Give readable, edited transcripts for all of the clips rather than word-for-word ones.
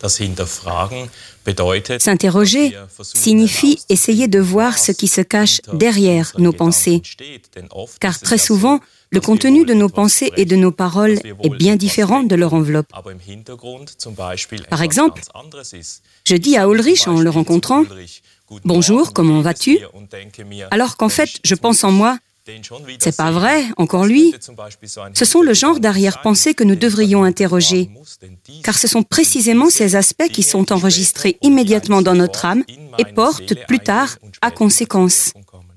S'interroger signifie essayer de voir ce qui se cache derrière nos pensées, car très souvent, le contenu de nos pensées et de nos paroles est bien différent de leur enveloppe. Par exemple, je dis à Ulrich en le rencontrant « Bonjour, comment vas-tu ?» alors qu'en fait, je pense en moi « C'est pas vrai, encore lui ?» Ce sont le genre d'arrière-pensée que nous devrions interroger, car ce sont précisément ces aspects qui sont enregistrés immédiatement dans notre âme et portent plus tard à conséquence.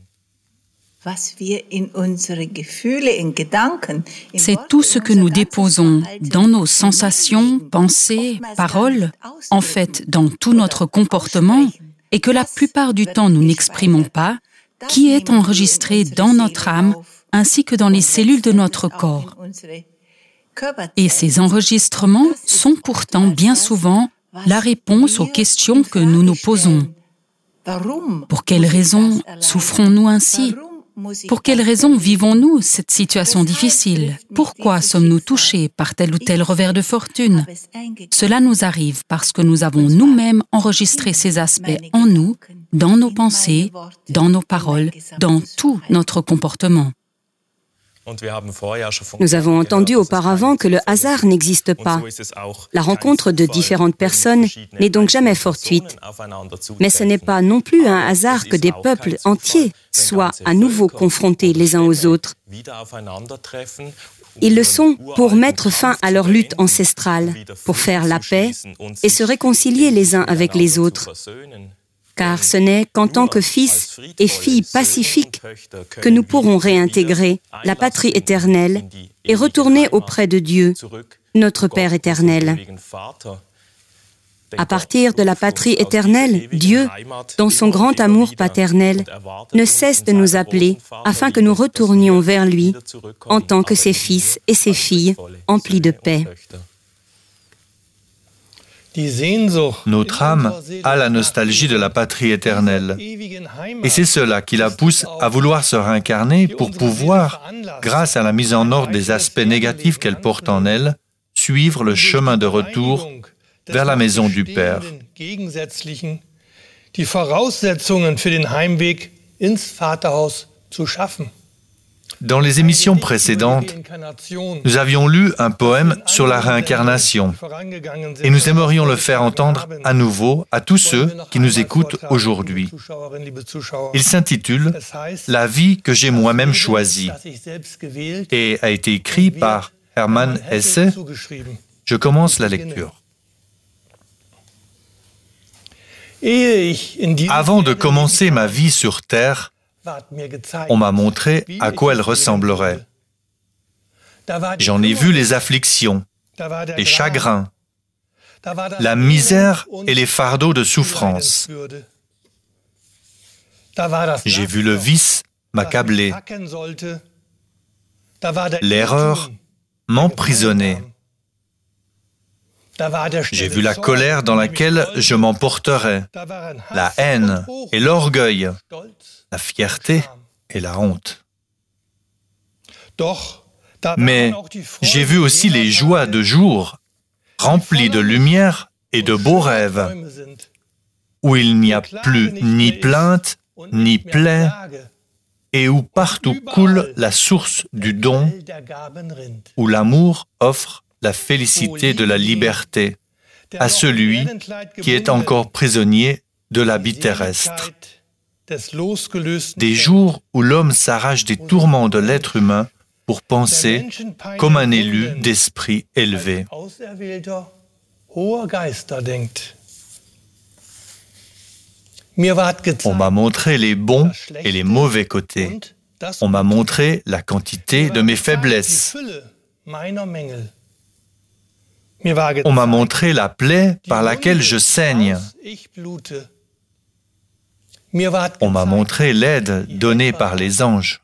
C'est tout ce que nous déposons dans nos sensations, pensées, paroles, en fait dans tout notre comportement, et que la plupart du temps nous n'exprimons pas, qui est enregistré dans notre âme ainsi que dans les cellules de notre corps. Et ces enregistrements sont pourtant bien souvent la réponse aux questions que nous nous posons. Pour quelles raisons souffrons-nous ainsi ? Pour quelles raisons vivons-nous cette situation difficile ? Pourquoi sommes-nous touchés par tel ou tel revers de fortune ? Cela nous arrive parce que nous avons nous-mêmes enregistré ces aspects en nous, dans nos pensées, dans nos paroles, dans tout notre comportement. Nous avons entendu auparavant que le hasard n'existe pas. La rencontre de différentes personnes n'est donc jamais fortuite. Mais ce n'est pas non plus un hasard que des peuples entiers soient à nouveau confrontés les uns aux autres. Ils le sont pour mettre fin à leur lutte ancestrale, pour faire la paix et se réconcilier les uns avec les autres. Car ce n'est qu'en tant que fils et filles pacifiques que nous pourrons réintégrer la patrie éternelle et retourner auprès de Dieu, notre Père éternel. À partir de la patrie éternelle, Dieu, dans son grand amour paternel, ne cesse de nous appeler afin que nous retournions vers lui en tant que ses fils et ses filles emplis de paix. Notre âme a la nostalgie de la patrie éternelle. Et c'est cela qui la pousse à vouloir se réincarner pour pouvoir, grâce à la mise en ordre des aspects négatifs qu'elle porte en elle, suivre le chemin de retour vers la maison du Père. Dans les émissions précédentes, nous avions lu un poème sur la réincarnation et nous aimerions le faire entendre à nouveau à tous ceux qui nous écoutent aujourd'hui. Il s'intitule « La vie que j'ai moi-même choisie » et a été écrit par Hermann Hesse. Je commence la lecture. Avant de commencer ma vie sur Terre, on m'a montré à quoi elle ressemblerait. J'en ai vu les afflictions, les chagrins, la misère et les fardeaux de souffrance. J'ai vu le vice m'accabler, l'erreur m'emprisonner. J'ai vu la colère dans laquelle je m'emporterais, la haine et l'orgueil, la fierté et la honte. Mais j'ai vu aussi les joies de jour, remplies de lumière et de beaux rêves, où il n'y a plus ni plainte, ni plaie, et où partout coule la source du don, où l'amour offre la félicité de la liberté à celui qui est encore prisonnier de l'habit terrestre. Des jours où l'homme s'arrache des tourments de l'être humain pour penser comme un élu d'esprit élevé. On m'a montré les bons et les mauvais côtés. On m'a montré la quantité de mes faiblesses. On m'a montré la plaie par laquelle je saigne. On m'a montré l'aide donnée par les anges.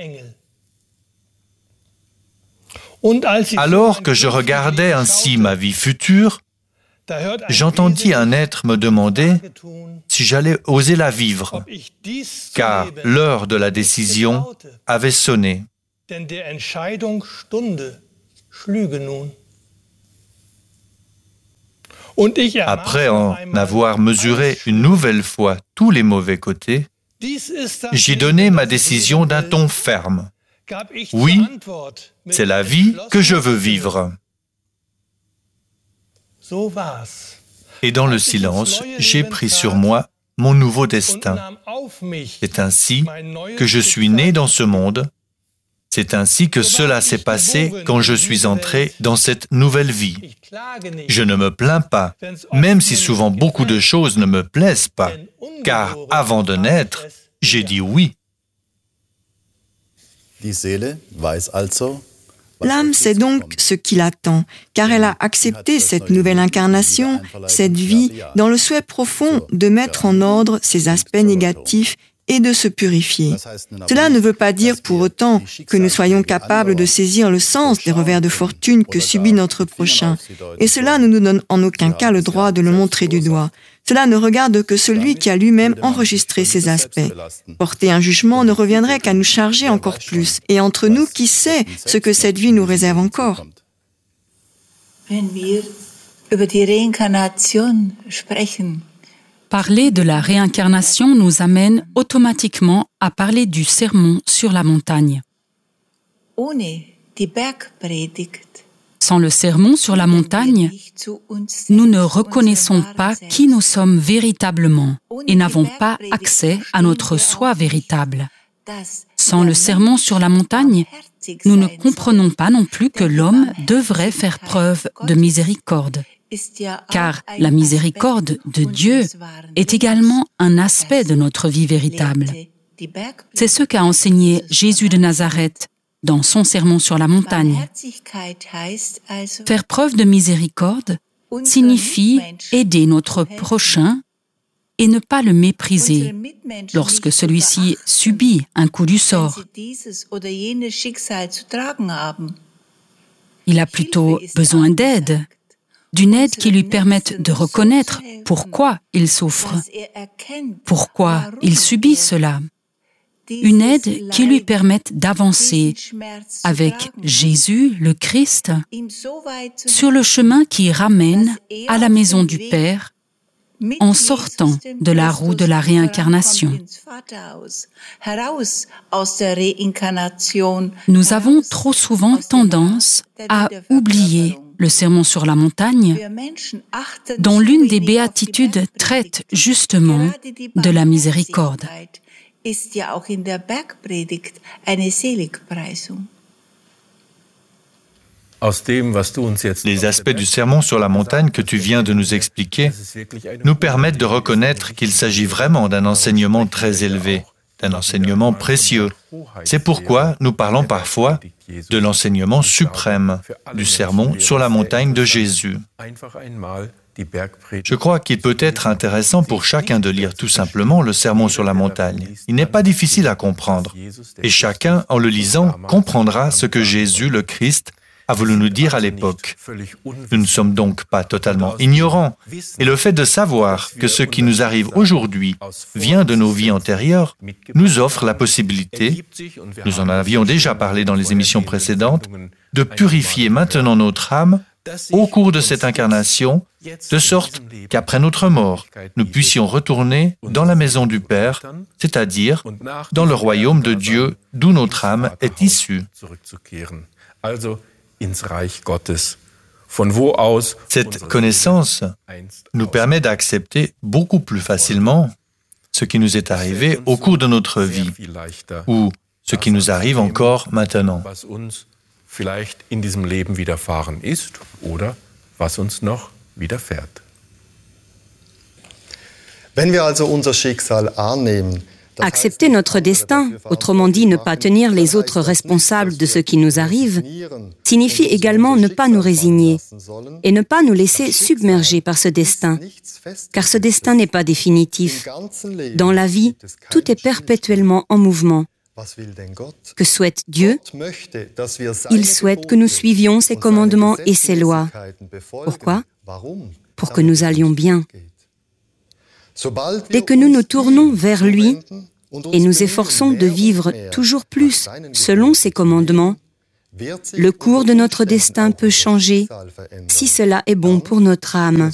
Alors que je regardais ainsi ma vie future, j'entendis un être me demander si j'allais oser la vivre, car l'heure de la décision avait sonné. Après en avoir mesuré une nouvelle fois tous les mauvais côtés, j'ai donné ma décision d'un ton ferme. Oui, c'est la vie que je veux vivre. Et dans le silence, j'ai pris sur moi mon nouveau destin. C'est ainsi que je suis né dans ce monde. C'est ainsi que cela s'est passé quand je suis entré dans cette nouvelle vie. Je ne me plains pas, même si souvent beaucoup de choses ne me plaisent pas, car avant de naître, j'ai dit oui. L'âme sait donc ce qui l'attend, car elle a accepté cette nouvelle incarnation, cette vie, dans le souhait profond de mettre en ordre ses aspects négatifs et de se purifier. Cela ne veut pas dire pour autant que nous soyons capables de saisir le sens des revers de fortune que subit notre prochain, et cela ne nous donne en aucun cas le droit de le montrer du doigt. Cela ne regarde que celui qui a lui-même enregistré ces aspects. Porter un jugement ne reviendrait qu'à nous charger encore plus, et entre nous, qui sait ce que cette vie nous réserve encore? Parler de la réincarnation nous amène automatiquement à parler du sermon sur la montagne. Sans le sermon sur la montagne, nous ne reconnaissons pas qui nous sommes véritablement et n'avons pas accès à notre soi véritable. Sans le sermon sur la montagne, nous ne comprenons pas non plus que l'homme devrait faire preuve de miséricorde. Car la miséricorde de Dieu est également un aspect de notre vie véritable. C'est ce qu'a enseigné Jésus de Nazareth dans son sermon sur la montagne. Faire preuve de miséricorde signifie aider notre prochain et ne pas le mépriser lorsque celui-ci subit un coup du sort. Il a plutôt besoin d'aide, d'une aide qui lui permette de reconnaître pourquoi il souffre, pourquoi il subit cela. Une aide qui lui permette d'avancer avec Jésus, le Christ, sur le chemin qui ramène à la maison du Père en sortant de la roue de la réincarnation. Nous avons trop souvent tendance à oublier le sermon sur la montagne, dont l'une des béatitudes traite justement de la miséricorde. Les aspects du sermon sur la montagne que tu viens de nous expliquer nous permettent de reconnaître qu'il s'agit vraiment d'un enseignement très élevé, d'un enseignement précieux. C'est pourquoi nous parlons parfois de l'enseignement suprême, du sermon sur la montagne de Jésus. Je crois qu'il peut être intéressant pour chacun de lire tout simplement le sermon sur la montagne. Il n'est pas difficile à comprendre, et chacun, en le lisant, comprendra ce que Jésus, le Christ, a voulu nous dire à l'époque. Nous ne sommes donc pas totalement ignorants, et le fait de savoir que ce qui nous arrive aujourd'hui vient de nos vies antérieures nous offre la possibilité, nous en avions déjà parlé dans les émissions précédentes, de purifier maintenant notre âme au cours de cette incarnation, de sorte qu'après notre mort, nous puissions retourner dans la maison du Père, c'est-à-dire dans le royaume de Dieu d'où notre âme est issue. Cette connaissance nous permet d'accepter beaucoup plus facilement ce qui nous est arrivé au cours de notre vie ou ce qui nous arrive encore maintenant. Accepter notre destin, autrement dit ne pas tenir les autres responsables de ce qui nous arrive, signifie également ne pas nous résigner et ne pas nous laisser submerger par ce destin, car ce destin n'est pas définitif. Dans la vie, tout est perpétuellement en mouvement. Que souhaite Dieu? Il souhaite que nous suivions ses commandements et ses lois. Pourquoi? Pour que nous allions bien. Dès que nous nous tournons vers lui et nous efforçons de vivre toujours plus selon ses commandements, le cours de notre destin peut changer si cela est bon pour notre âme.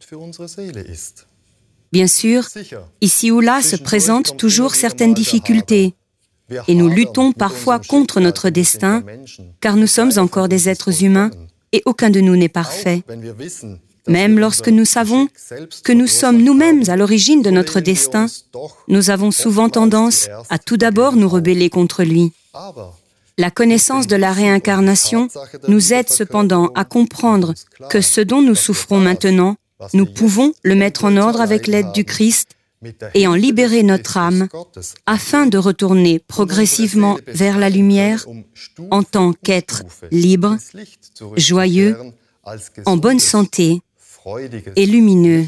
Bien sûr, ici ou là se présentent toujours certaines difficultés et nous luttons parfois contre notre destin car nous sommes encore des êtres humains et aucun de nous n'est parfait. Même lorsque nous savons que nous sommes nous-mêmes à l'origine de notre destin, nous avons souvent tendance à tout d'abord nous rebeller contre lui. La connaissance de la réincarnation nous aide cependant à comprendre que ce dont nous souffrons maintenant, nous pouvons le mettre en ordre avec l'aide du Christ et en libérer notre âme afin de retourner progressivement vers la lumière en tant qu'être libre, joyeux, en bonne santé et lumineux.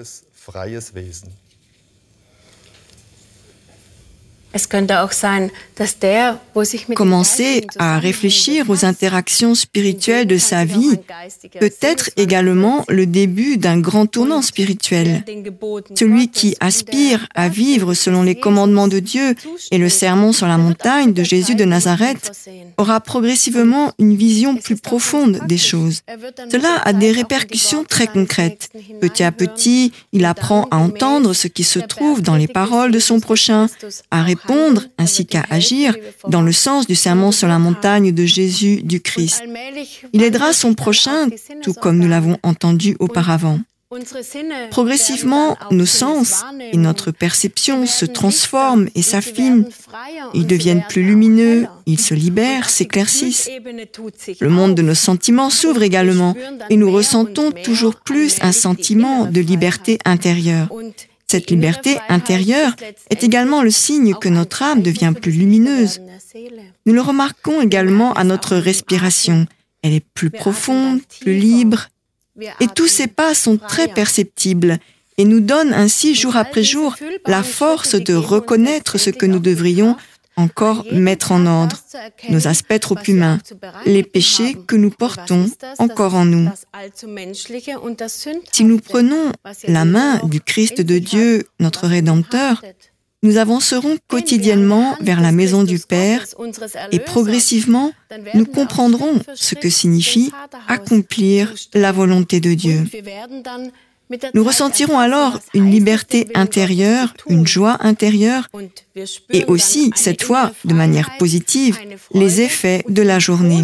Commencer à réfléchir aux interactions spirituelles de sa vie peut être également le début d'un grand tournant spirituel. Celui qui aspire à vivre selon les commandements de Dieu et le sermon sur la montagne de Jésus de Nazareth aura progressivement une vision plus profonde des choses. Cela a des répercussions très concrètes. Petit à petit, il apprend à entendre ce qui se trouve dans les paroles de son prochain, à répondre ainsi qu'à agir dans le sens du sermon sur la montagne de Jésus du Christ. Il aidera son prochain, tout comme nous l'avons entendu auparavant. Progressivement, nos sens et notre perception se transforment et s'affinent. Ils deviennent plus lumineux, ils se libèrent, s'éclaircissent. Le monde de nos sentiments s'ouvre également et nous ressentons toujours plus un sentiment de liberté intérieure. Cette liberté intérieure est également le signe que notre âme devient plus lumineuse. Nous le remarquons également à notre respiration. Elle est plus profonde, plus libre. Et tous ces pas sont très perceptibles et nous donnent ainsi jour après jour la force de reconnaître ce que nous devrions encore mettre en ordre, nos aspects trop humains, les péchés que nous portons encore en nous. Si nous prenons la main du Christ de Dieu, notre Rédempteur, nous avancerons quotidiennement vers la maison du Père et progressivement, nous comprendrons ce que signifie accomplir la volonté de Dieu. Nous ressentirons alors une liberté intérieure, une joie intérieure et aussi, cette fois, de manière positive, les effets de la journée.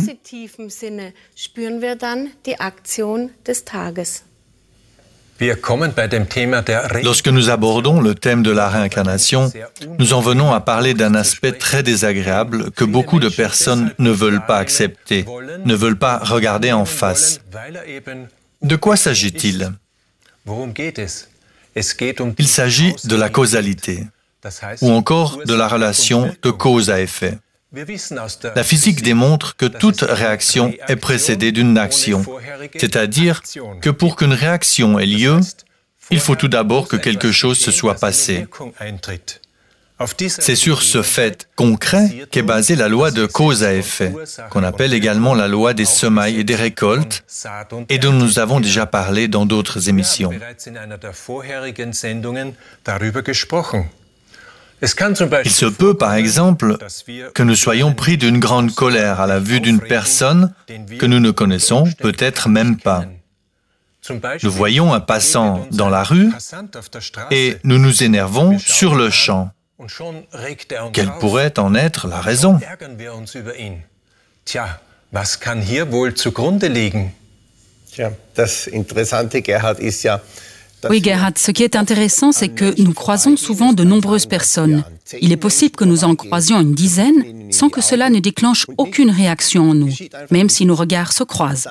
Lorsque nous abordons le thème de la réincarnation, nous en venons à parler d'un aspect très désagréable que beaucoup de personnes ne veulent pas accepter, ne veulent pas regarder en face. De quoi s'agit-il ? Il s'agit de la causalité, ou encore de la relation de cause à effet. La physique démontre que toute réaction est précédée d'une action, c'est-à-dire que pour qu'une réaction ait lieu, il faut tout d'abord que quelque chose se soit passé. C'est sur ce fait concret qu'est basée la loi de cause à effet, qu'on appelle également la loi des semailles et des récoltes, et dont nous avons déjà parlé dans d'autres émissions. Il se peut, par exemple, que nous soyons pris d'une grande colère à la vue d'une personne que nous ne connaissons peut-être même pas. Nous voyons un passant dans la rue et nous nous énervons sur le champ. Quelle pourrait en être la raison? Oui, Gerhard, ce qui est intéressant, c'est que nous croisons souvent de nombreuses personnes. Il est possible que nous en croisions une dizaine sans que cela ne déclenche aucune réaction en nous, même si nos regards se croisent.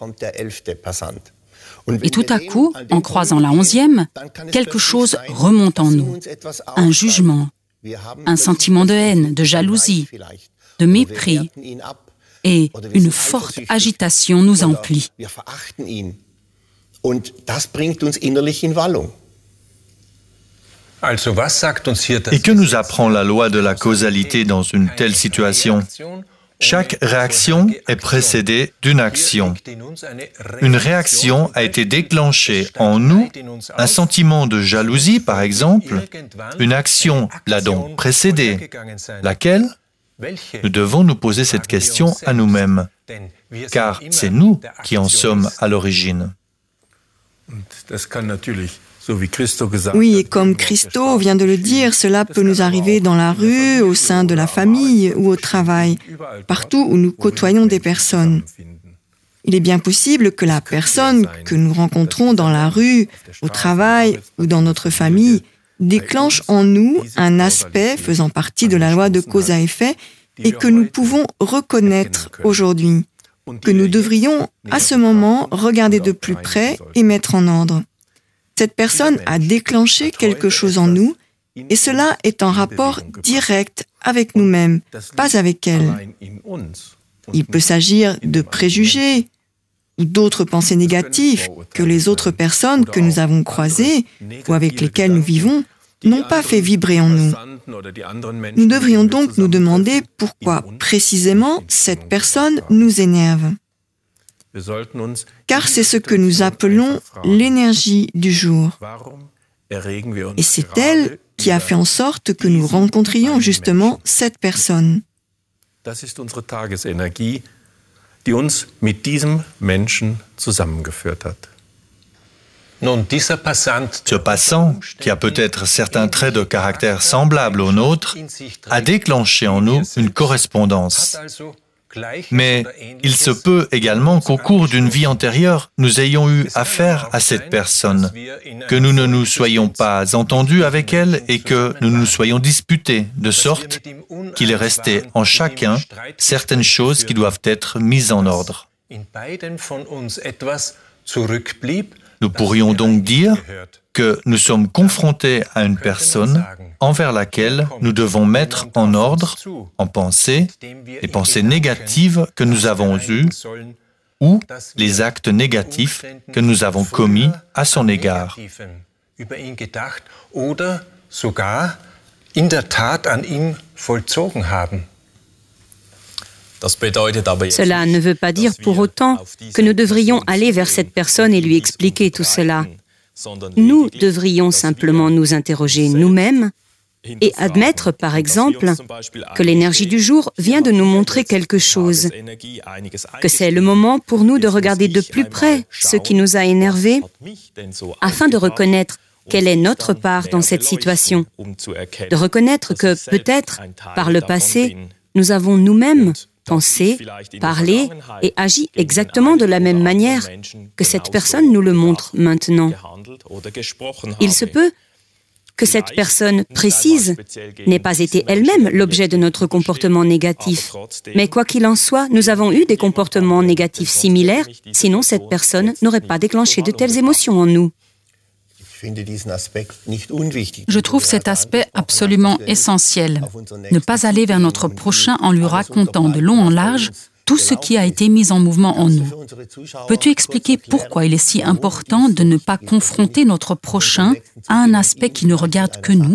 Et tout à coup, en croisant la 11e, quelque chose remonte en nous. Un jugement, un sentiment de haine, de jalousie, de mépris, et une forte agitation nous emplit. Et que nous apprend la loi de la causalité dans une telle situation? Chaque réaction est précédée d'une action. Une réaction a été déclenchée en nous, un sentiment de jalousie par exemple, une action l'a donc précédée. Laquelle? Nous devons nous poser cette question à nous-mêmes, car c'est nous qui en sommes à l'origine. Oui, et comme Christo vient de le dire, cela peut nous arriver dans la rue, au sein de la famille ou au travail, partout où nous côtoyons des personnes. Il est bien possible que la personne que nous rencontrons dans la rue, au travail ou dans notre famille déclenche en nous un aspect faisant partie de la loi de cause à effet et que nous pouvons reconnaître aujourd'hui, que nous devrions à ce moment regarder de plus près et mettre en ordre. Cette personne a déclenché quelque chose en nous et cela est en rapport direct avec nous-mêmes, pas avec elle. Il peut s'agir de préjugés ou d'autres pensées négatives que les autres personnes que nous avons croisées ou avec lesquelles nous vivons n'ont pas fait vibrer en nous. Nous devrions donc nous demander pourquoi précisément cette personne nous énerve. Car c'est ce que nous appelons l'énergie du jour. Et c'est elle qui a fait en sorte que nous rencontrions justement cette personne. Das ist unsere Tagesenergie, die uns mit diesem Menschen zusammengeführt hat. Ce passant, qui a peut-être certains traits de caractère semblables aux nôtres, a déclenché en nous une correspondance. Mais il se peut également qu'au cours d'une vie antérieure, nous ayons eu affaire à cette personne, que nous ne nous soyons pas entendus avec elle et que nous nous soyons disputés, de sorte qu'il est resté en chacun certaines choses qui doivent être mises en ordre. Nous pourrions donc dire que nous sommes confrontés à une personne envers laquelle nous devons mettre en ordre, en pensée, les pensées négatives que nous avons eues ou les actes négatifs que nous avons commis à son égard. Cela ne veut pas dire pour autant que nous devrions aller vers cette personne et lui expliquer tout cela. Nous devrions simplement nous interroger nous-mêmes et admettre, par exemple, que l'énergie du jour vient de nous montrer quelque chose, que c'est le moment pour nous de regarder de plus près ce qui nous a énervés afin de reconnaître quelle est notre part dans cette situation, de reconnaître que peut-être, par le passé, nous avons nous-mêmes pensé, parlé et agi exactement de la même manière que cette personne nous le montre maintenant. Il se peut que cette personne précise n'ait pas été elle-même l'objet de notre comportement négatif. Mais quoi qu'il en soit, nous avons eu des comportements négatifs similaires, sinon cette personne n'aurait pas déclenché de telles émotions en nous. Je trouve cet aspect absolument essentiel. Ne pas aller vers notre prochain en lui racontant de long en large tout ce qui a été mis en mouvement en nous. Peux-tu expliquer pourquoi il est si important de ne pas confronter notre prochain à un aspect qui ne regarde que nous ?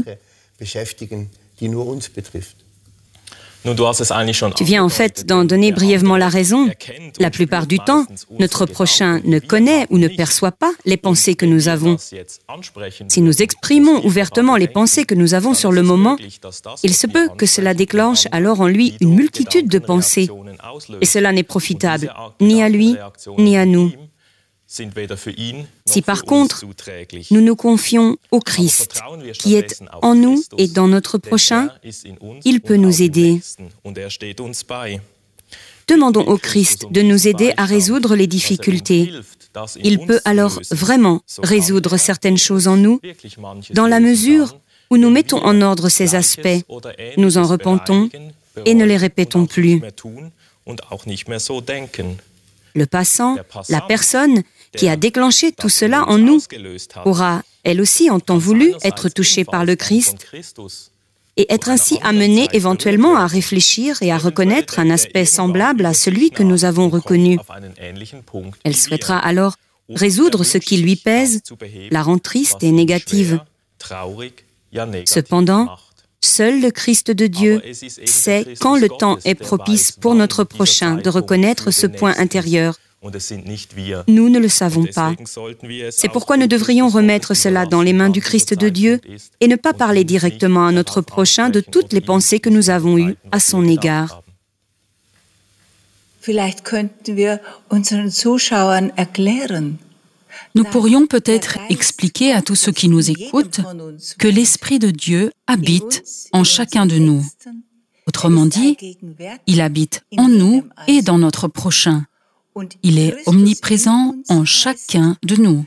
Tu viens en fait d'en donner brièvement la raison. La plupart du temps, notre prochain ne connaît ou ne perçoit pas les pensées que nous avons. Si nous exprimons ouvertement les pensées que nous avons sur le moment, il se peut que cela déclenche alors en lui une multitude de pensées. Et cela n'est profitable ni à lui, ni à nous. Si par contre, nous nous confions au Christ, qui est en nous et dans notre prochain, il peut nous aider. Demandons au Christ de nous aider à résoudre les difficultés. Il peut alors vraiment résoudre certaines choses en nous, dans la mesure où nous mettons en ordre ces aspects, nous en repentons et ne les répétons plus. Le passant, la personne qui a déclenché tout cela en nous, pourra, elle aussi, en temps voulu, être touchée par le Christ et être ainsi amenée éventuellement à réfléchir et à reconnaître un aspect semblable à celui que nous avons reconnu. Elle souhaitera alors résoudre ce qui lui pèse, la rend triste et négative. Cependant, seul le Christ de Dieu sait quand le temps est propice pour notre prochain de reconnaître ce point intérieur Nous ne le savons pas. C'est pourquoi nous devrions remettre cela dans les mains du Christ de Dieu et ne pas parler directement à notre prochain de toutes les pensées que nous avons eues à son égard. Nous pourrions peut-être expliquer à tous ceux qui nous écoutent que l'Esprit de Dieu habite en chacun de nous. Autrement dit, il habite en nous et dans notre prochain. Il est omniprésent en chacun de nous.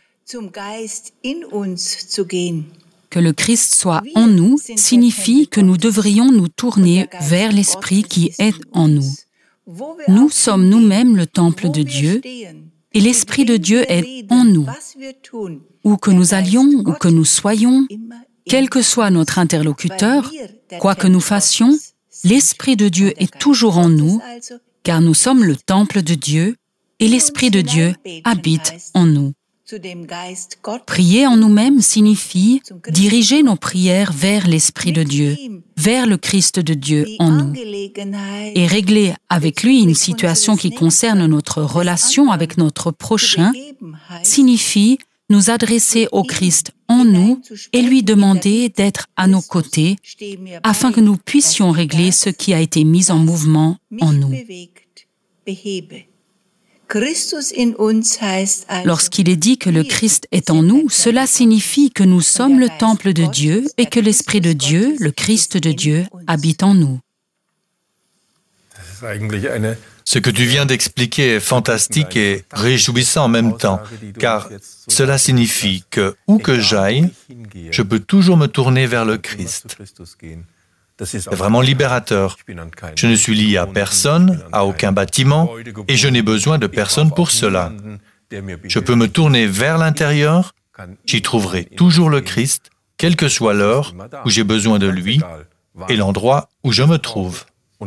Que le Christ soit en nous signifie que nous devrions nous tourner vers l'Esprit qui est en nous. Nous sommes nous-mêmes le temple de Dieu et l'Esprit de Dieu est en nous. Où que nous allions, où que nous soyons, quel que soit notre interlocuteur, quoi que nous fassions, l'Esprit de Dieu est toujours en nous, car nous sommes le temple de Dieu et l'Esprit de Dieu habite en nous. Prier en nous-mêmes signifie diriger nos prières vers l'Esprit de Dieu, vers le Christ de Dieu en nous. Et régler avec lui une situation qui concerne notre relation avec notre prochain signifie nous adresser au Christ en nous et lui demander d'être à nos côtés afin que nous puissions régler ce qui a été mis en mouvement en nous. Lorsqu'il est dit que le Christ est en nous, cela signifie que nous sommes le temple de Dieu et que l'Esprit de Dieu, le Christ de Dieu, habite en nous. Ce que tu viens d'expliquer est fantastique et réjouissant en même temps, car cela signifie que, où que j'aille, je peux toujours me tourner vers le Christ. C'est vraiment libérateur. Je ne suis lié à personne, à aucun bâtiment, et je n'ai besoin de personne pour cela. Je peux me tourner vers l'intérieur, j'y trouverai toujours le Christ, quelle que soit l'heure où j'ai besoin de lui et l'endroit où je me trouve.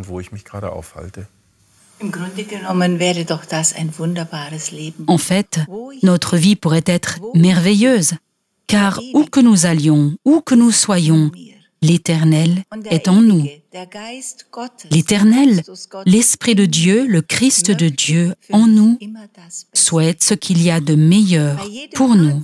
En fait, notre vie pourrait être merveilleuse, car où que nous allions, où que nous soyons, l'Éternel est en nous. L'Éternel, l'Esprit de Dieu, le Christ de Dieu en nous, souhaite ce qu'il y a de meilleur pour nous.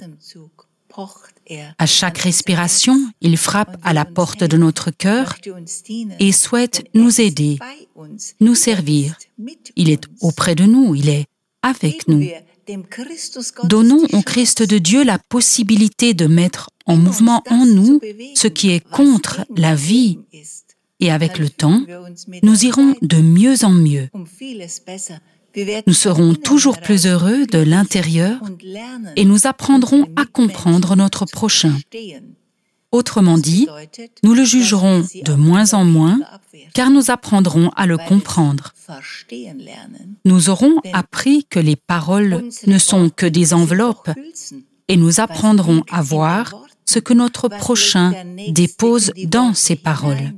À chaque respiration, il frappe à la porte de notre cœur et souhaite nous aider, nous servir. Il est auprès de nous, il est avec nous. Donnons au Christ de Dieu la possibilité de mettre en mouvement en nous ce qui est contre la vie. Et avec le temps, nous irons de mieux en mieux. Nous serons toujours plus heureux de l'intérieur et nous apprendrons à comprendre notre prochain. Autrement dit, nous le jugerons de moins en moins, car nous apprendrons à le comprendre. Nous aurons appris que les paroles ne sont que des enveloppes et nous apprendrons à voir ce que notre prochain dépose dans ces paroles.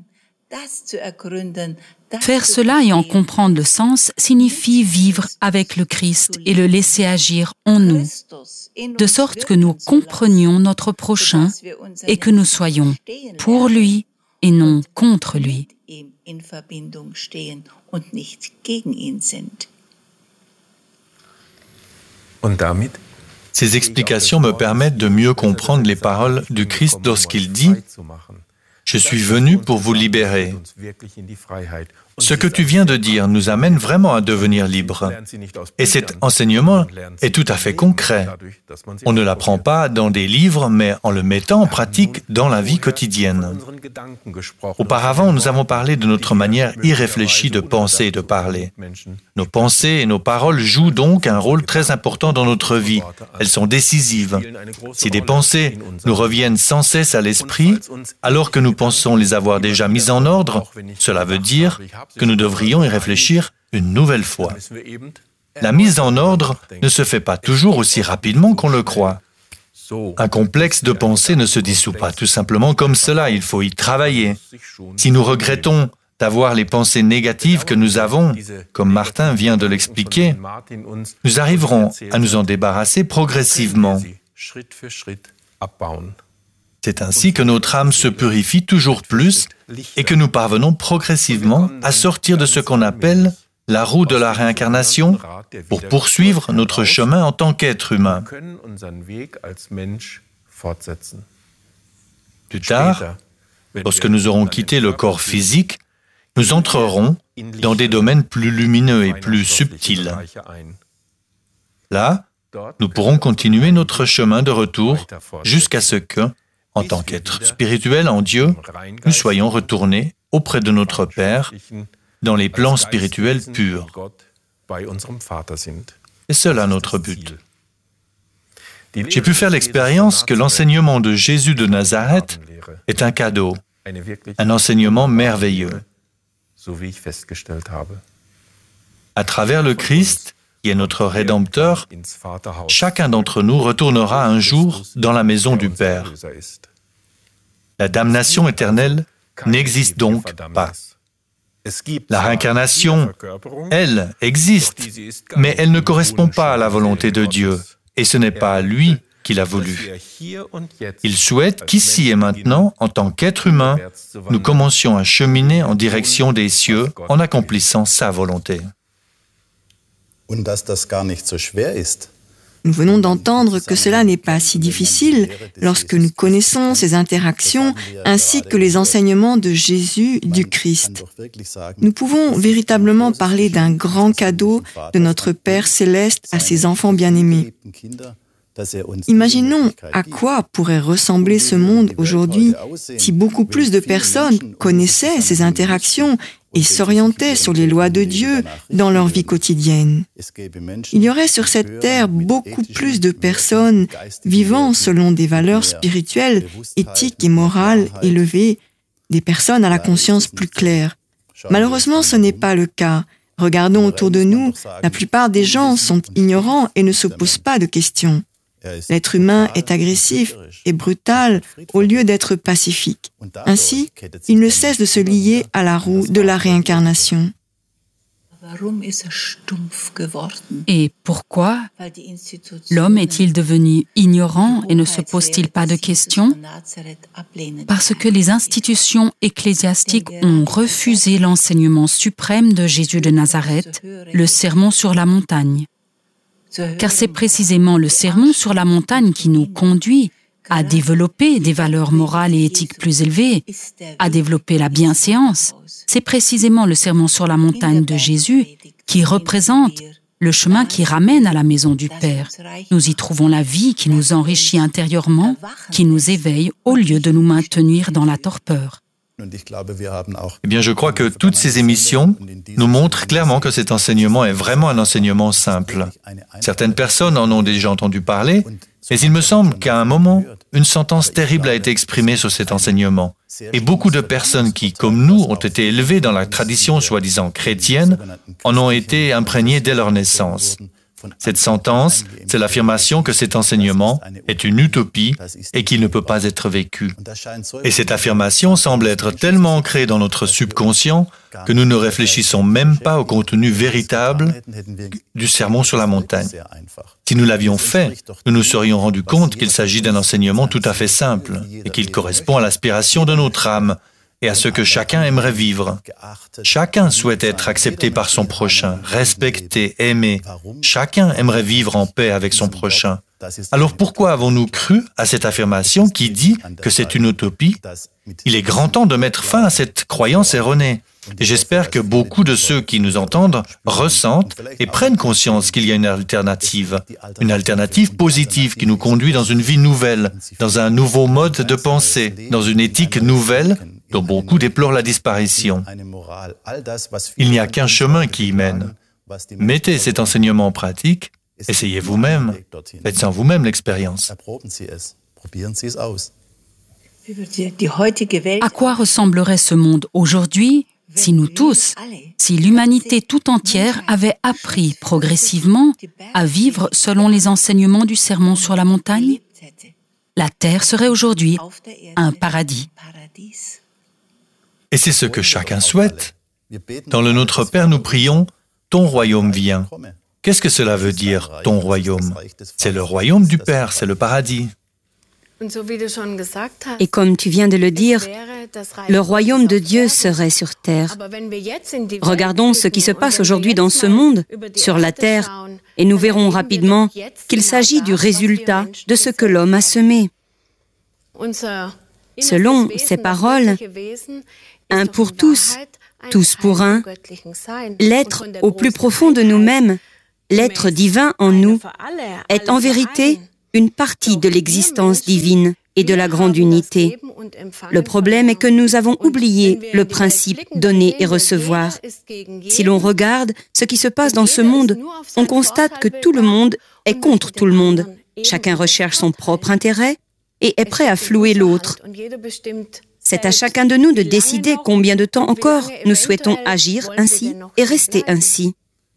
Faire cela et en comprendre le sens signifie vivre avec le Christ et le laisser agir en nous, de sorte que nous comprenions notre prochain et que nous soyons pour lui et non contre lui. Ces explications me permettent de mieux comprendre les paroles du Christ lorsqu'il dit « Je suis venu pour vous libérer ». Ce que tu viens de dire nous amène vraiment à devenir libres. Et cet enseignement est tout à fait concret. On ne l'apprend pas dans des livres, mais en le mettant en pratique dans la vie quotidienne. Auparavant, nous avons parlé de notre manière irréfléchie de penser et de parler. Nos pensées et nos paroles jouent donc un rôle très important dans notre vie. Elles sont décisives. Si des pensées nous reviennent sans cesse à l'esprit, alors que nous pensons les avoir déjà mises en ordre, cela veut dire que nous devrions y réfléchir une nouvelle fois. La mise en ordre ne se fait pas toujours aussi rapidement qu'on le croit. Un complexe de pensée ne se dissout pas tout simplement comme cela, il faut y travailler. Si nous regrettons d'avoir les pensées négatives que nous avons, comme Martin vient de l'expliquer, nous arriverons à nous en débarrasser progressivement. C'est ainsi que notre âme se purifie toujours plus et que nous parvenons progressivement à sortir de ce qu'on appelle la roue de la réincarnation pour poursuivre notre chemin en tant qu'être humain. Plus tard, lorsque nous aurons quitté le corps physique, nous entrerons dans des domaines plus lumineux et plus subtils. Là, nous pourrons continuer notre chemin de retour jusqu'à ce que, en tant qu'être spirituel en Dieu, nous soyons retournés auprès de notre Père dans les plans spirituels purs. C'est cela notre but. J'ai pu faire l'expérience que l'enseignement de Jésus de Nazareth est un cadeau, un enseignement merveilleux. À travers le Christ, qui est notre Rédempteur, chacun d'entre nous retournera un jour dans la maison du Père. La damnation éternelle n'existe donc pas. La réincarnation, elle, existe, mais elle ne correspond pas à la volonté de Dieu, et ce n'est pas lui qui l'a voulu. Il souhaite qu'ici et maintenant, en tant qu'être humain, nous commencions à cheminer en direction des cieux en accomplissant sa volonté. Nous venons d'entendre que cela n'est pas si difficile lorsque nous connaissons ces interactions ainsi que les enseignements de Jésus, du Christ. Nous pouvons véritablement parler d'un grand cadeau de notre Père céleste à ses enfants bien-aimés. Imaginons à quoi pourrait ressembler ce monde aujourd'hui si beaucoup plus de personnes connaissaient ces interactions et s'orientaient sur les lois de Dieu dans leur vie quotidienne. Il y aurait sur cette terre beaucoup plus de personnes vivant selon des valeurs spirituelles, éthiques et morales élevées, des personnes à la conscience plus claire. Malheureusement, ce n'est pas le cas. Regardons autour de nous, la plupart des gens sont ignorants et ne se posent pas de questions. L'être humain est agressif et brutal au lieu d'être pacifique. Ainsi, il ne cesse de se lier à la roue de la réincarnation. Et pourquoi l'homme est-il devenu ignorant et ne se pose-t-il pas de questions? Parce que les institutions ecclésiastiques ont refusé l'enseignement suprême de Jésus de Nazareth, le sermon sur la montagne. Car c'est précisément le sermon sur la montagne qui nous conduit à développer des valeurs morales et éthiques plus élevées, à développer la bienséance. C'est précisément le sermon sur la montagne de Jésus qui représente le chemin qui ramène à la maison du Père. Nous y trouvons la vie qui nous enrichit intérieurement, qui nous éveille au lieu de nous maintenir dans la torpeur. Eh bien, je crois que toutes ces émissions nous montrent clairement que cet enseignement est vraiment un enseignement simple. Certaines personnes en ont déjà entendu parler, mais il me semble qu'à un moment, une sentence terrible a été exprimée sur cet enseignement. Et beaucoup de personnes qui, comme nous, ont été élevées dans la tradition soi-disant chrétienne, en ont été imprégnées dès leur naissance. Cette sentence, c'est l'affirmation que cet enseignement est une utopie et qu'il ne peut pas être vécu. Et cette affirmation semble être tellement ancrée dans notre subconscient que nous ne réfléchissons même pas au contenu véritable du sermon sur la montagne. Si nous l'avions fait, nous nous serions rendus compte qu'il s'agit d'un enseignement tout à fait simple et qu'il correspond à l'aspiration de notre âme et à ce que chacun aimerait vivre. Chacun souhaite être accepté par son prochain, respecté, aimé. Chacun aimerait vivre en paix avec son prochain. Alors pourquoi avons-nous cru à cette affirmation qui dit que c'est une utopie? Il est grand temps de mettre fin à cette croyance erronée. Et j'espère que beaucoup de ceux qui nous entendent ressentent et prennent conscience qu'il y a une alternative positive qui nous conduit dans une vie nouvelle, dans un nouveau mode de pensée, dans une éthique nouvelle dont beaucoup déplorent la disparition. Il n'y a qu'un chemin qui y mène. Mettez cet enseignement en pratique, essayez vous-même, faites en vous-même l'expérience. À quoi ressemblerait ce monde aujourd'hui si nous tous, si l'humanité tout entière avait appris progressivement à vivre selon les enseignements du sermon sur la montagne? La terre serait aujourd'hui un paradis. Et c'est ce que chacun souhaite. Dans le Notre Père, nous prions « Ton royaume vient ». Qu'est-ce que cela veut dire, ton royaume? C'est le royaume du Père, c'est le paradis. Et comme tu viens de le dire, le royaume de Dieu serait sur terre. Regardons ce qui se passe aujourd'hui dans ce monde, sur la terre, et nous verrons rapidement qu'il s'agit du résultat de ce que l'homme a semé. Selon ces paroles, un pour tous, tous pour un, l'être au plus profond de nous-mêmes, l'être divin en nous, est en vérité une partie de l'existence divine et de la grande unité. Le problème est que nous avons oublié le principe donner et recevoir. Si l'on regarde ce qui se passe dans ce monde, on constate que tout le monde est contre tout le monde. Chacun recherche son propre intérêt et est prêt à flouer l'autre. C'est à chacun de nous de décider combien de temps encore nous souhaitons agir ainsi et rester ainsi.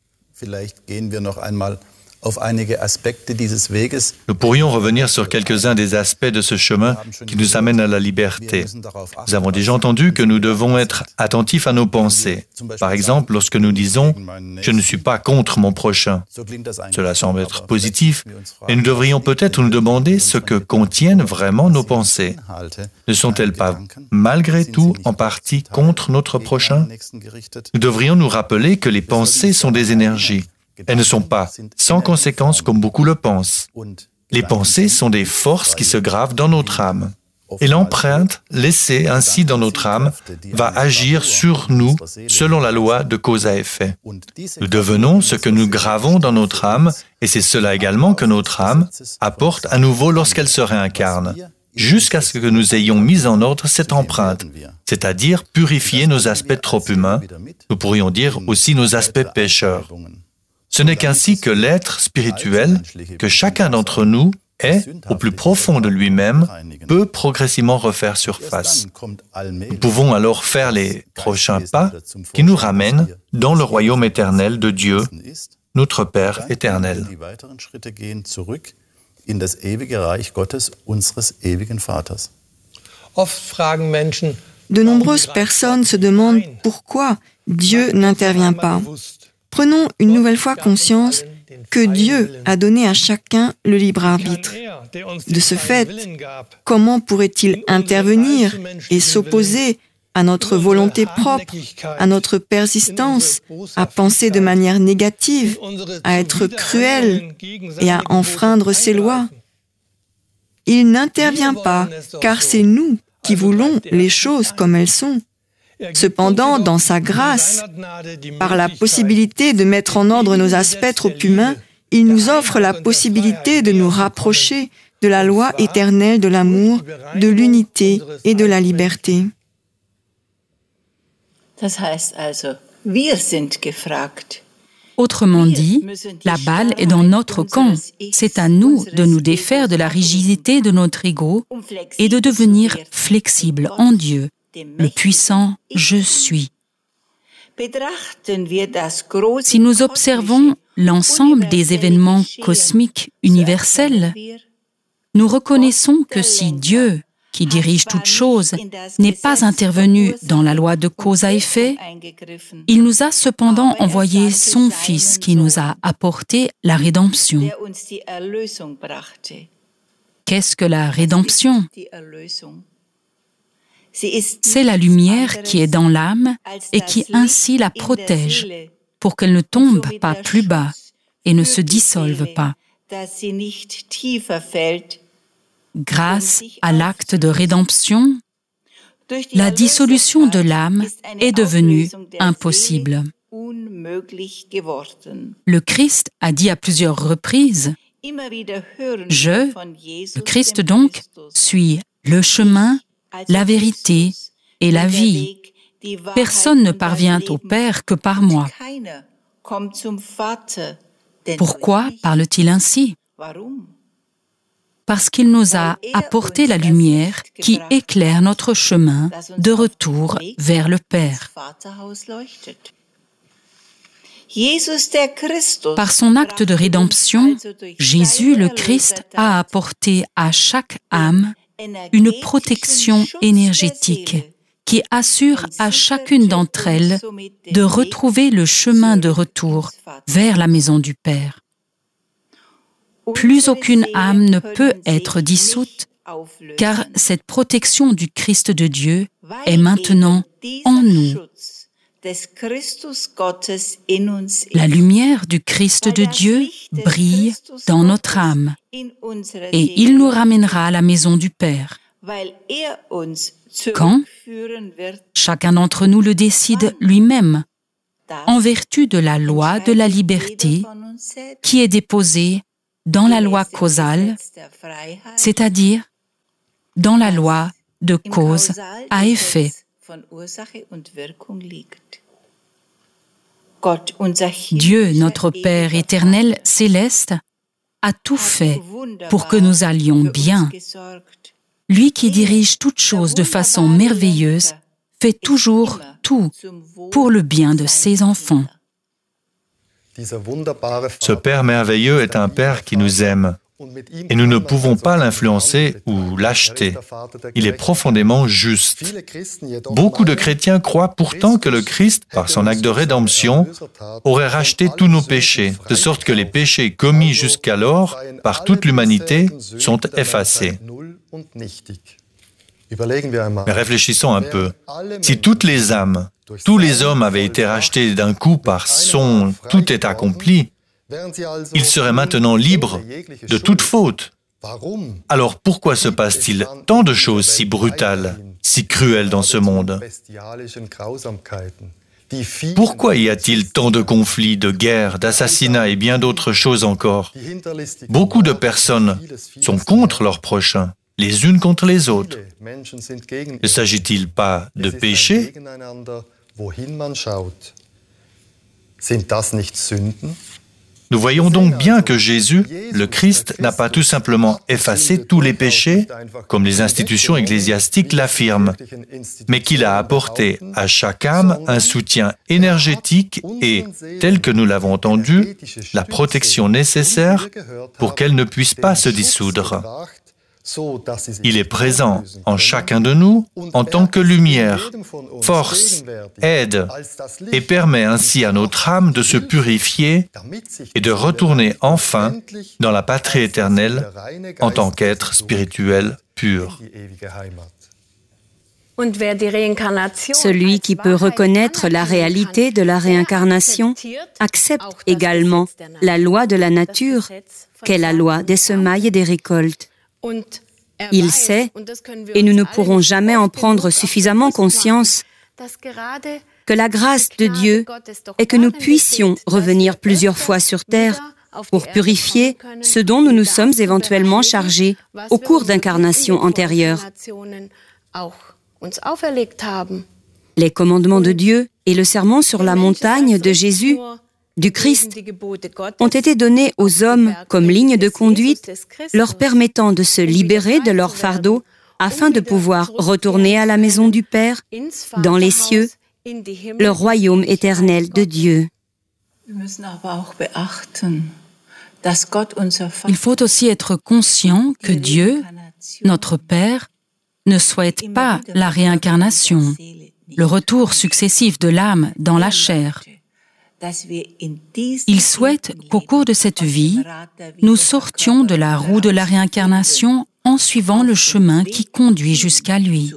Nous pourrions revenir sur quelques-uns des aspects de ce chemin qui nous amène à la liberté. Nous avons déjà entendu que nous devons être attentifs à nos pensées. Par exemple, lorsque nous disons « Je ne suis pas contre mon prochain ». Cela semble être positif, et nous devrions peut-être nous demander ce que contiennent vraiment nos pensées. Ne sont-elles pas, malgré tout, en partie contre notre prochain? Nous devrions nous rappeler que les pensées sont des énergies. Elles ne sont pas sans conséquence comme beaucoup le pensent. Les pensées sont des forces qui se gravent dans notre âme. Et l'empreinte laissée ainsi dans notre âme va agir sur nous selon la loi de cause à effet. Nous devenons ce que nous gravons dans notre âme, et c'est cela également que notre âme apporte à nouveau lorsqu'elle se réincarne, jusqu'à ce que nous ayons mis en ordre cette empreinte, c'est-à-dire purifier nos aspects trop humains, nous pourrions dire aussi nos aspects pécheurs. Ce n'est qu'ainsi que l'être spirituel que chacun d'entre nous est, au plus profond de lui-même, peut progressivement refaire surface. Nous pouvons alors faire les prochains pas qui nous ramènent dans le royaume éternel de Dieu, notre Père éternel. De nombreuses personnes se demandent pourquoi Dieu n'intervient pas. Prenons une nouvelle fois conscience que Dieu a donné à chacun le libre arbitre. De ce fait, comment pourrait-il intervenir et s'opposer à notre volonté propre, à notre persistance, à penser de manière négative, à être cruel et à enfreindre ses lois? Il n'intervient pas, car c'est nous qui voulons les choses comme elles sont. Cependant, dans sa grâce, par la possibilité de mettre en ordre nos aspects trop humains, il nous offre la possibilité de nous rapprocher de la loi éternelle de l'amour, de l'unité et de la liberté. Autrement dit, la balle est dans notre camp. C'est à nous de nous défaire de la rigidité de notre ego et de devenir flexibles en Dieu, le puissant « Je suis ». Si nous observons l'ensemble des événements cosmiques universels, nous reconnaissons que si Dieu, qui dirige toutes choses, n'est pas intervenu dans la loi de cause à effet, il nous a cependant envoyé son Fils qui nous a apporté la rédemption. Qu'est-ce que la rédemption ? C'est la lumière qui est dans l'âme et qui ainsi la protège pour qu'elle ne tombe pas plus bas et ne se dissolve pas. Grâce à l'acte de rédemption, la dissolution de l'âme est devenue impossible. Le Christ a dit à plusieurs reprises, « Je, le Christ donc, suis le chemin, la vérité et la vie. Personne ne parvient au Père que par moi. » Pourquoi parle-t-il ainsi ? Parce qu'il nous a apporté la lumière qui éclaire notre chemin de retour vers le Père. Par son acte de rédemption, Jésus le Christ a apporté à chaque âme une protection énergétique qui assure à chacune d'entre elles de retrouver le chemin de retour vers la maison du Père. Plus aucune âme ne peut être dissoute car cette protection du Christ de Dieu est maintenant en nous. La lumière du Christ de Dieu brille dans notre âme et il nous ramènera à la maison du Père. Quand? Chacun d'entre nous le décide lui-même, en vertu de la loi de la liberté qui est déposée dans la loi causale, c'est-à-dire dans la loi de cause à effet. Dieu, notre Père éternel céleste, a tout fait pour que nous allions bien. Lui qui dirige toutes choses de façon merveilleuse fait toujours tout pour le bien de ses enfants. Ce Père merveilleux est un Père qui nous aime et nous ne pouvons pas l'influencer ou l'acheter. Il est profondément juste. Beaucoup de chrétiens croient pourtant que le Christ, par son acte de rédemption, aurait racheté tous nos péchés, de sorte que les péchés commis jusqu'alors par toute l'humanité sont effacés. Mais réfléchissons un peu. Si toutes les âmes, tous les hommes avaient été rachetés d'un coup par son « tout est accompli », ils seraient maintenant libres de toute faute. Alors pourquoi se passe-t-il tant de choses si brutales, si cruelles dans ce monde? Pourquoi y a-t-il tant de conflits, de guerres, d'assassinats et bien d'autres choses encore? Beaucoup de personnes sont contre leurs prochains, les unes contre les autres. Ne s'agit-il pas de péché? Nous voyons donc bien que Jésus, le Christ, n'a pas tout simplement effacé tous les péchés, comme les institutions ecclésiastiques l'affirment, mais qu'il a apporté à chaque âme un soutien énergétique et, tel que nous l'avons entendu, la protection nécessaire pour qu'elle ne puisse pas se dissoudre. Il est présent en chacun de nous en tant que lumière, force, aide, et permet ainsi à notre âme de se purifier et de retourner enfin dans la patrie éternelle en tant qu'être spirituel pur. Celui qui peut reconnaître la réalité de la réincarnation accepte également la loi de la nature, qu'est la loi des semailles et des récoltes. Il sait, et nous ne pourrons jamais en prendre suffisamment conscience, que la grâce de Dieu est que nous puissions revenir plusieurs fois sur terre pour purifier ce dont nous nous sommes éventuellement chargés au cours d'incarnations antérieures. Les commandements de Dieu et le sermon sur la montagne de Jésus, du Christ, ont été donnés aux hommes comme ligne de conduite, leur permettant de se libérer de leur fardeau afin de pouvoir retourner à la maison du Père, dans les cieux, le royaume éternel de Dieu. Il faut aussi être conscient que Dieu, notre Père, ne souhaite pas la réincarnation, le retour successif de l'âme dans la chair. Il souhaite qu'au cours de cette vie, nous sortions de la roue de la réincarnation en suivant le chemin qui conduit jusqu'à lui.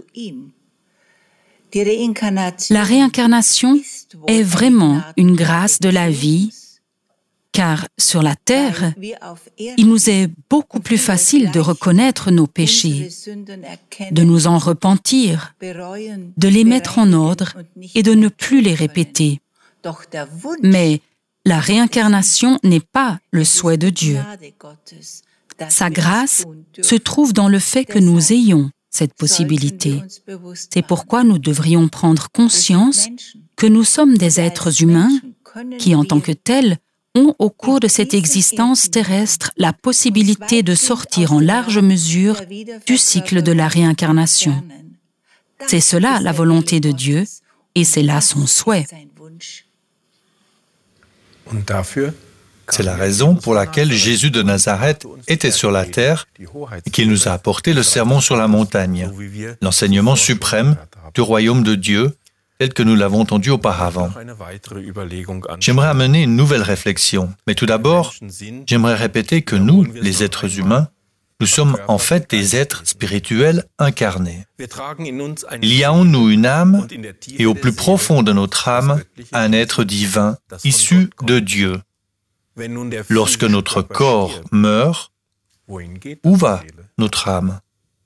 La réincarnation est vraiment une grâce de la vie, car sur la terre, il nous est beaucoup plus facile de reconnaître nos péchés, de nous en repentir, de les mettre en ordre et de ne plus les répéter. Mais la réincarnation n'est pas le souhait de Dieu. Sa grâce se trouve dans le fait que nous ayons cette possibilité. C'est pourquoi nous devrions prendre conscience que nous sommes des êtres humains qui, en tant que tels, ont au cours de cette existence terrestre la possibilité de sortir en large mesure du cycle de la réincarnation. C'est cela la volonté de Dieu et c'est là son souhait. C'est la raison pour laquelle Jésus de Nazareth était sur la terre et qu'il nous a apporté le sermon sur la montagne, l'enseignement suprême du royaume de Dieu, tel que nous l'avons entendu auparavant. J'aimerais amener une nouvelle réflexion, mais tout d'abord, j'aimerais répéter que nous, les êtres humains, Nous sommes en fait des êtres spirituels incarnés. Il y a en nous une âme et au plus profond de notre âme, un être divin issu de Dieu. Lorsque notre corps meurt, où va notre âme?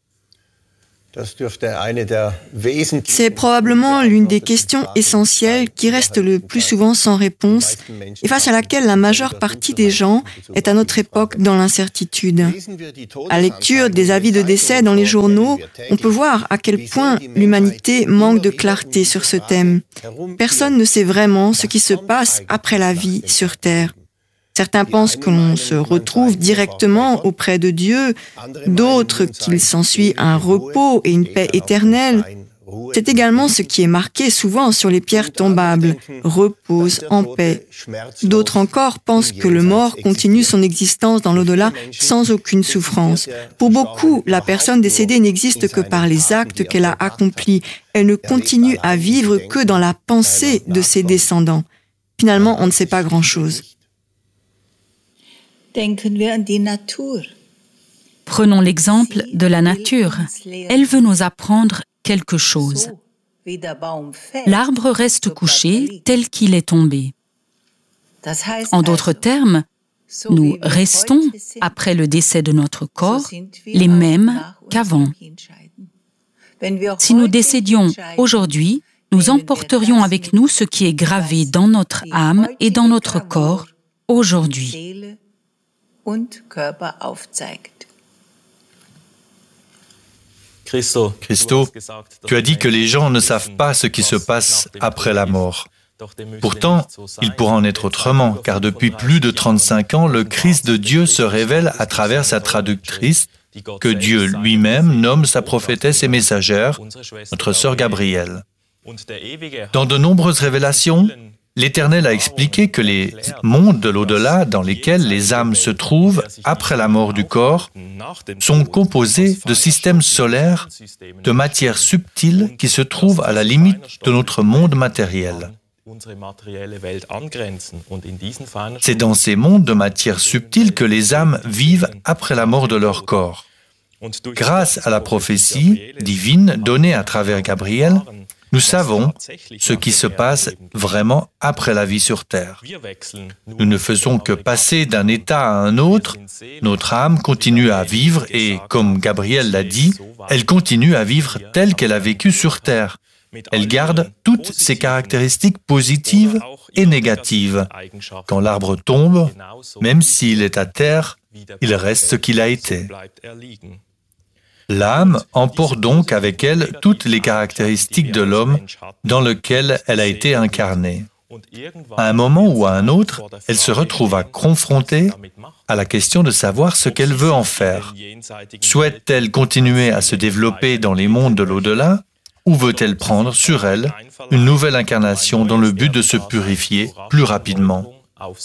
C'est probablement l'une des questions essentielles qui reste le plus souvent sans réponse et face à laquelle la majeure partie des gens est à notre époque dans l'incertitude. À la lecture des avis de décès dans les journaux, on peut voir à quel point l'humanité manque de clarté sur ce thème. Personne ne sait vraiment ce qui se passe après la vie sur Terre. Certains pensent que l'on se retrouve directement auprès de Dieu, d'autres qu'il s'ensuit un repos et une paix éternelle. C'est également ce qui est marqué souvent sur les pierres tombables, « repose en paix ». D'autres encore pensent que le mort continue son existence dans l'au-delà sans aucune souffrance. Pour beaucoup, la personne décédée n'existe que par les actes qu'elle a accomplis. Elle ne continue à vivre que dans la pensée de ses descendants. Finalement, on ne sait pas grand-chose. Prenons l'exemple de la nature. Elle veut nous apprendre quelque chose. L'arbre reste couché tel qu'il est tombé. En d'autres termes, nous restons, après le décès de notre corps, les mêmes qu'avant. Si nous décédions aujourd'hui, nous emporterions avec nous ce qui est gravé dans notre âme et dans notre corps aujourd'hui. Christo, tu as dit que les gens ne savent pas ce qui se passe après la mort. Pourtant, il pourra en être autrement, car depuis plus de 35 ans, le Christ de Dieu se révèle à travers sa traductrice, que Dieu lui-même nomme sa prophétesse et messagère, notre sœur Gabrielle. Dans de nombreuses révélations, l'Éternel a expliqué que les mondes de l'au-delà dans lesquels les âmes se trouvent après la mort du corps sont composés de systèmes solaires, de matières subtiles qui se trouvent à la limite de notre monde matériel. C'est dans ces mondes de matière subtile que les âmes vivent après la mort de leur corps. Grâce à la prophétie divine donnée à travers Gabriel, nous savons ce qui se passe vraiment après la vie sur Terre. Nous ne faisons que passer d'un état à un autre. Notre âme continue à vivre et, comme Gabriel l'a dit, elle continue à vivre telle qu'elle a vécu sur Terre. Elle garde toutes ses caractéristiques positives et négatives. Quand l'arbre tombe, même s'il est à terre, il reste ce qu'il a été. L'âme emporte donc avec elle toutes les caractéristiques de l'homme dans lequel elle a été incarnée. À un moment ou à un autre, elle se retrouvera confrontée à la question de savoir ce qu'elle veut en faire. Souhaite-t-elle continuer à se développer dans les mondes de l'au-delà ou veut-elle prendre sur elle une nouvelle incarnation dans le but de se purifier plus rapidement?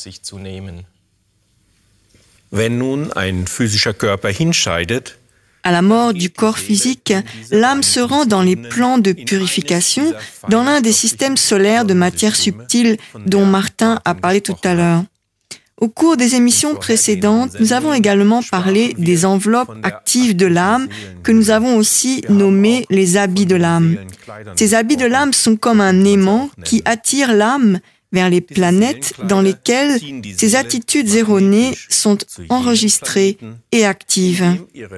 Wenn nun ein physischer Körper hinscheidet, à la mort du corps physique, l'âme se rend dans les plans de purification, dans l'un des systèmes solaires de matière subtile dont Martin a parlé tout à l'heure. Au cours des émissions précédentes, nous avons également parlé des enveloppes actives de l'âme, que nous avons aussi nommées les habits de l'âme. Ces habits de l'âme sont comme un aimant qui attire l'âme vers les planètes dans lesquelles ces attitudes erronées sont enregistrées et actives.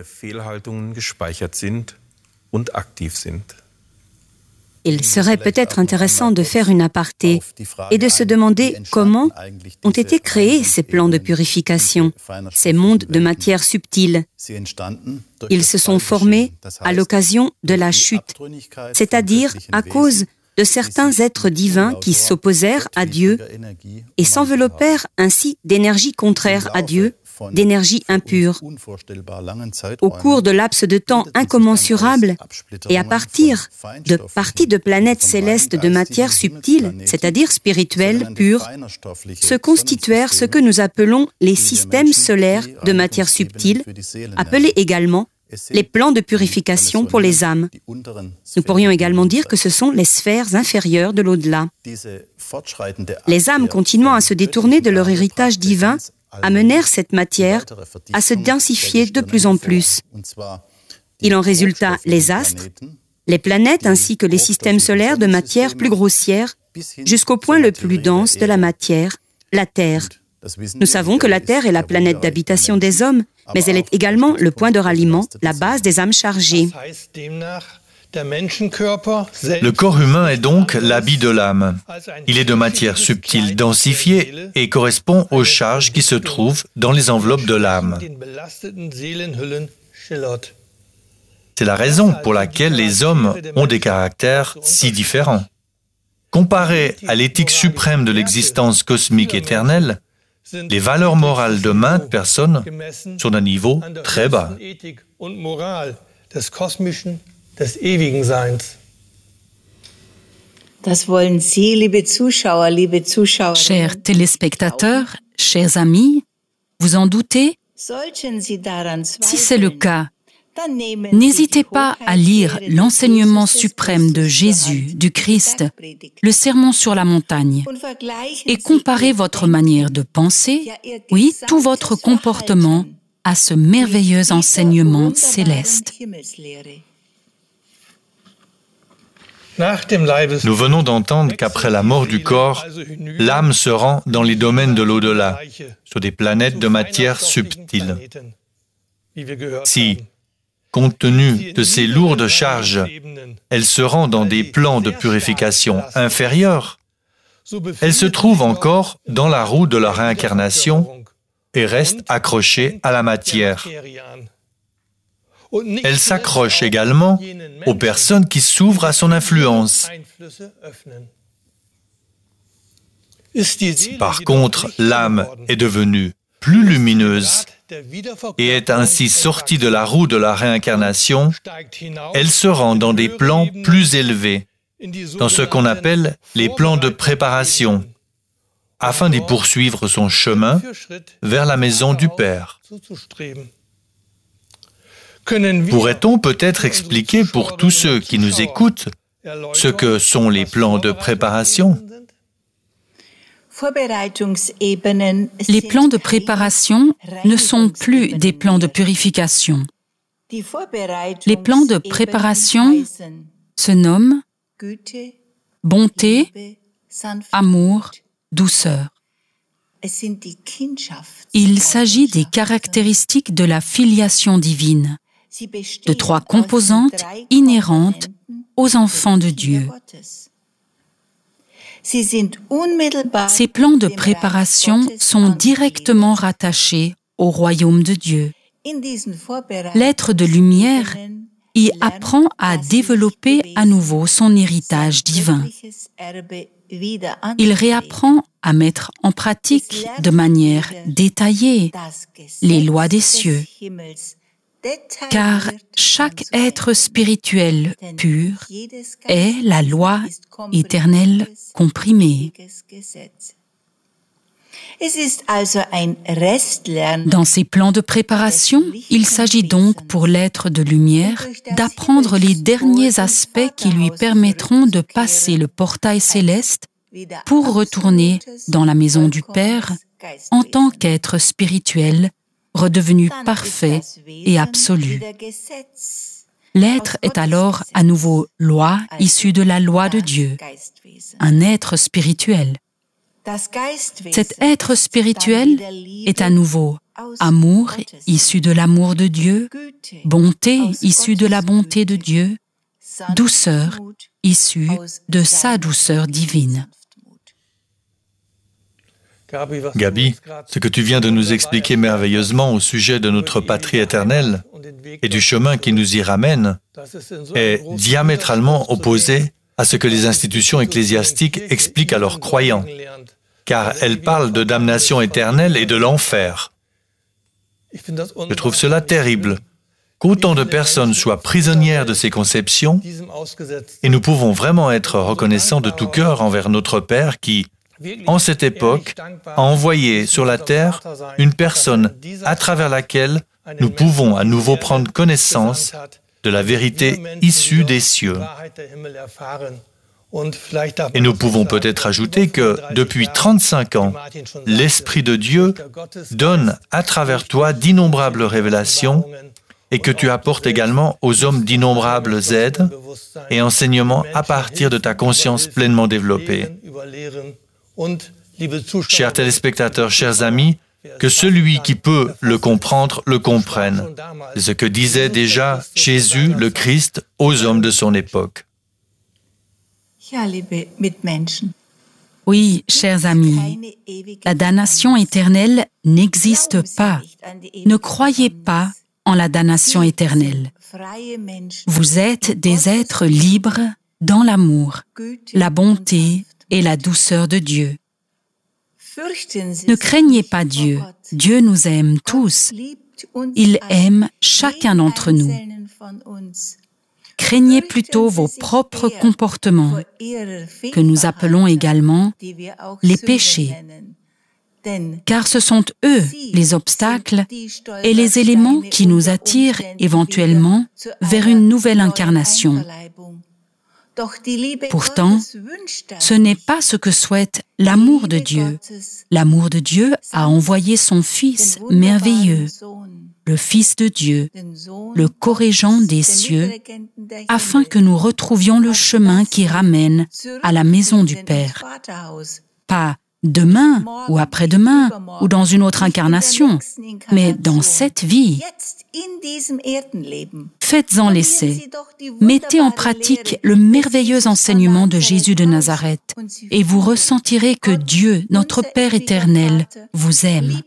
Il serait peut-être intéressant de faire une aparté et de se demander comment ont été créés ces plans de purification, ces mondes de matière subtile. Ils se sont formés à l'occasion de la chute, c'est-à-dire à cause de certains êtres divins qui s'opposèrent à Dieu et s'enveloppèrent ainsi d'énergie contraire à Dieu, d'énergie impure. Au cours de laps de temps incommensurables et à partir de parties de planètes célestes de matière subtile, c'est-à-dire spirituelle, pure, se constituèrent ce que nous appelons les systèmes solaires de matière subtile, appelés également les plans de purification pour les âmes. Nous pourrions également dire que ce sont les sphères inférieures de l'au-delà. Les âmes continuant à se détourner de leur héritage divin amenèrent cette matière à se densifier de plus en plus. Il en résulta les astres, les planètes ainsi que les systèmes solaires de matière plus grossière, jusqu'au point le plus dense de la matière, la Terre. Nous savons que la Terre est la planète d'habitation des hommes, mais elle est également le point de ralliement, la base des âmes chargées. Le corps humain est donc l'habit de l'âme. Il est de matière subtile densifiée et correspond aux charges qui se trouvent dans les enveloppes de l'âme. C'est la raison pour laquelle les hommes ont des caractères si différents. Comparé à l'éthique suprême de l'existence cosmique éternelle, les valeurs morales de maintes personnes sont d'un niveau très bas. Chers téléspectateurs, chers amis, vous en doutez? Si c'est le cas, n'hésitez pas à lire l'enseignement suprême de Jésus, du Christ, le Sermon sur la montagne, et comparez votre manière de penser, oui, tout votre comportement à ce merveilleux enseignement céleste. Nous venons d'entendre qu'après la mort du corps, l'âme se rend dans les domaines de l'au-delà, sur des planètes de matière subtile. Si, compte tenu de ces lourdes charges, elle se rend dans des plans de purification inférieurs, elle se trouve encore dans la roue de la réincarnation et reste accrochée à la matière. Elle s'accroche également aux personnes qui s'ouvrent à son influence. Si par contre l'âme est devenue plus lumineuse et est ainsi sortie de la roue de la réincarnation, elle se rend dans des plans plus élevés, dans ce qu'on appelle les plans de préparation, afin d'y poursuivre son chemin vers la maison du Père. Pourrait-on peut-être expliquer pour tous ceux qui nous écoutent ce que sont les plans de préparation? Les plans de préparation ne sont plus des plans de purification. Les plans de préparation se nomment bonté, amour, douceur. Il s'agit des caractéristiques de la filiation divine, de 3 composantes inhérentes aux enfants de Dieu. Ces plans de préparation sont directement rattachés au royaume de Dieu. L'être de lumière y apprend à développer à nouveau son héritage divin. Il réapprend à mettre en pratique de manière détaillée les lois des cieux, car chaque être spirituel pur est la loi éternelle comprimée. Dans ces plans de préparation, il s'agit donc pour l'être de lumière d'apprendre les derniers aspects qui lui permettront de passer le portail céleste pour retourner dans la maison du Père en tant qu'être spirituel redevenu parfait et absolu. L'être est alors à nouveau loi issue de la loi de Dieu, un être spirituel. Cet être spirituel est à nouveau amour issu de l'amour de Dieu, bonté issue de la bonté de Dieu, douceur issue de sa douceur divine. Gabi, ce que tu viens de nous expliquer merveilleusement au sujet de notre patrie éternelle et du chemin qui nous y ramène est diamétralement opposé à ce que les institutions ecclésiastiques expliquent à leurs croyants, car elles parlent de damnation éternelle et de l'enfer. Je trouve cela terrible, qu'autant de personnes soient prisonnières de ces conceptions, et nous pouvons vraiment être reconnaissants de tout cœur envers notre Père qui, en cette époque, a envoyé sur la terre une personne à travers laquelle nous pouvons à nouveau prendre connaissance de la vérité issue des cieux. Et nous pouvons peut-être ajouter que depuis 35 ans, l'Esprit de Dieu donne à travers toi d'innombrables révélations et que tu apportes également aux hommes d'innombrables aides et enseignements à partir de ta conscience pleinement développée. Chers téléspectateurs, chers amis, que celui qui peut le comprendre le comprenne. C'est ce que disait déjà Jésus, le Christ, aux hommes de son époque. Oui, chers amis, la damnation éternelle n'existe pas. Ne croyez pas en la damnation éternelle. Vous êtes des êtres libres dans l'amour, la bonté et la douceur de Dieu. Ne craignez pas Dieu. Dieu nous aime tous. Il aime chacun d'entre nous. Craignez plutôt vos propres comportements, que nous appelons également les péchés, car ce sont eux les obstacles et les éléments qui nous attirent éventuellement vers une nouvelle incarnation. Pourtant, ce n'est pas ce que souhaite l'amour de Dieu. L'amour de Dieu a envoyé son Fils merveilleux, le Fils de Dieu, le corrigant des cieux, afin que nous retrouvions le chemin qui ramène à la maison du Père. Pas demain ou après-demain ou dans une autre incarnation, mais dans cette vie. Faites-en l'essai. Mettez en pratique le merveilleux enseignement de Jésus de Nazareth et vous ressentirez que Dieu, notre Père éternel, vous aime.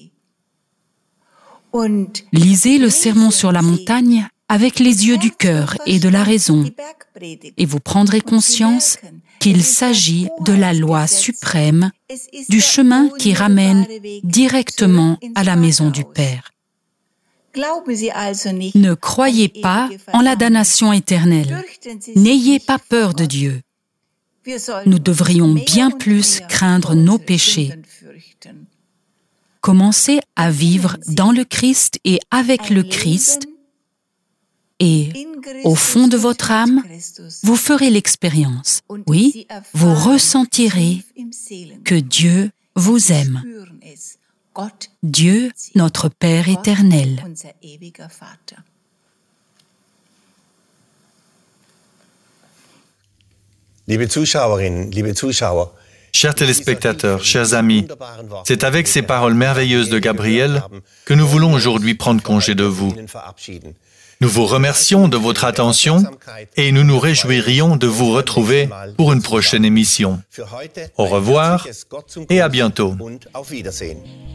Lisez le Sermon sur la montagne avec les yeux du cœur et de la raison et vous prendrez conscience qu'il s'agit de la loi suprême, du chemin qui ramène directement à la maison du Père. Ne croyez pas en la damnation éternelle. N'ayez pas peur de Dieu. Nous devrions bien plus craindre nos péchés. Commencez à vivre dans le Christ et avec le Christ, et au fond de votre âme, vous ferez l'expérience. Oui, vous ressentirez que Dieu vous aime. Dieu, notre Père éternel. Liebe Zuschauerinnen, liebe Zuschauer, Chers téléspectateurs, chers amis, c'est avec ces paroles merveilleuses de Gabriel que nous voulons aujourd'hui prendre congé de vous. Nous vous remercions de votre attention et nous nous réjouirions de vous retrouver pour une prochaine émission. Au revoir et à bientôt.